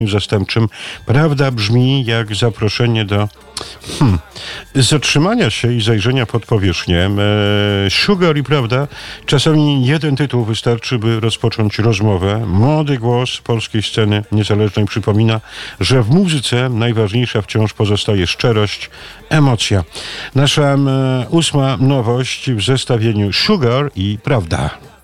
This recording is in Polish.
zastępczym. Prawda brzmi jak zaproszenie do zatrzymania się i zajrzenia pod powierzchnię. Sugar i Prawda. Czasami jeden tytuł wystarczy, by rozpocząć rozmowę. Młody głos polskiej sceny niezależnej przypomina, że w muzyce najważniejsza wciąż pozostaje szczerość, emocja. Nasza 8. nowość w zestawieniu Sugar i Prawda.